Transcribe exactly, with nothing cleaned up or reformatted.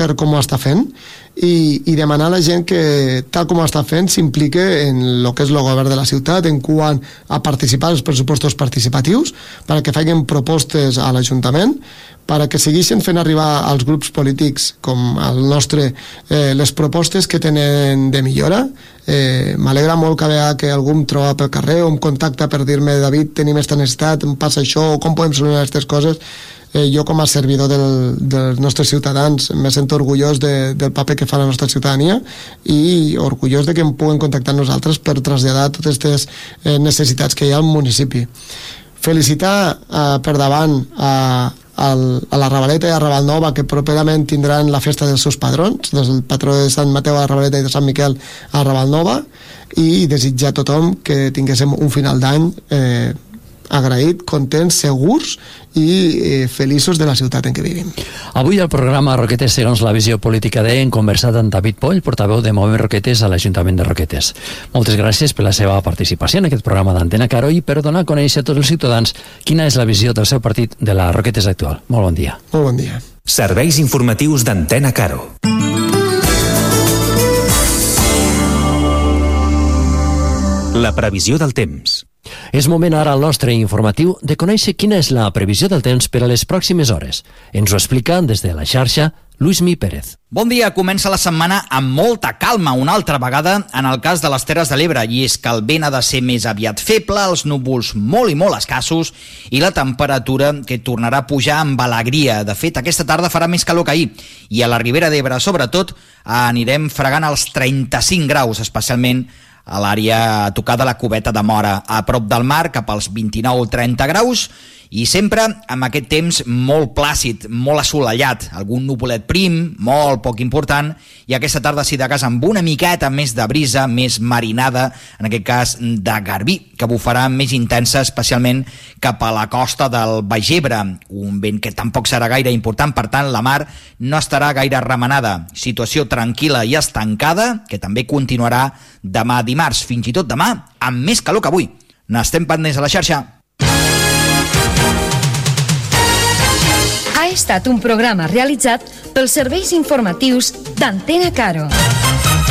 per com ho està fent i, i demanar a la gent que, tal com ho està fent, s'implique en el que és el govern de la ciutat en quant a participar als pressupostos participatius, perquè facin propostes a l'Ajuntament, perquè segueixin fent arribar als grups polítics com el nostre eh, les propostes que tenen de millora. Eh, m'alegra molt cada vegada que algú em troba pel carrer o em contacta per dir-me David, tenim aquesta necessitat, em passa això, com podem solucionar aquestes coses. Eh, jo com a servidor del, dels nostres ciutadans me sento orgullós de, del paper que fa la nostra ciutadania i orgullós de que em puguen contactar nosaltres per traslladar totes aquestes eh, necessitats que hi ha al municipi. Felicitar eh, per davant a, al, a la Ravaleta i a Ravalnova, que properament tindran la festa dels seus patrons, del patró de Sant Mateu a Ravaleta i de Sant Miquel a Ravalnova, i desitjar a tothom que tinguéssim un final d'any eh, agraït, contents, segurs i eh, feliços de la ciutat en què vivim. Avui al programa Roquetes segons la visió política de hem conversat amb David Poll, portaveu de Movem Roquetes a l'Ajuntament de Roquetes. Moltes gràcies per la seva participació en aquest programa d'Antena Caro i per donar a conèixer a tots els ciutadans quina és la visió del seu partit de la Roquetes actual. Molt bon dia. Molt bon dia. Serveis informatius d'Antena Caro. La previsió del temps. És moment ara al nostre informatiu de conèixer quina és la previsió del temps per a les pròximes hores. Ens ho explica des de la xarxa Luismi Pérez. Bon dia, comença la setmana amb molta calma una altra vegada en el cas de les Terres de l'Ebre, i és que el vent ha de ser més aviat feble, els núvols molt i molt escassos i la temperatura que tornarà a pujar amb alegria. De fet, aquesta tarda farà més calor que ahir i a la Ribera d'Ebre, sobretot, anirem fregant els trenta-cinc graus, especialment a l'àrea a tocar de la Cubeta de Móra, a prop del mar, cap als vint-i-nou trenta graus, i sempre amb aquest temps molt plàcid, molt assolellat, algun nuvolet prim, molt poc important, i aquesta tarda, si de cas, amb una miqueta més de brisa, més marinada, en aquest cas de garbí, que bufarà més intensa, especialment cap a la costa del Baix Ebre, un vent que tampoc serà gaire important, per tant, la mar no estarà gaire remenada. Situació tranquil·la i estancada, que també continuarà demà dimarts, fins i tot demà, amb més calor que avui. N'estem pendents a la xarxa. Ha estat un programa realitzat pels serveis informatius d'Antena Caro.